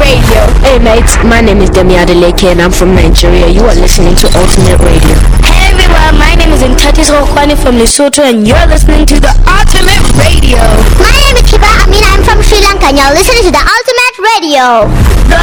Radio. Hey mates, my name is Demi Adeleke and I'm from Nigeria. You are listening to Ultimate Radio. Hey everyone, my name is Ntatis Rokwani from Lesotho and you're listening to the Ultimate Radio. My name is Kiba Amin, I'm from Sri Lanka and you're listening to the Ultimate Radio.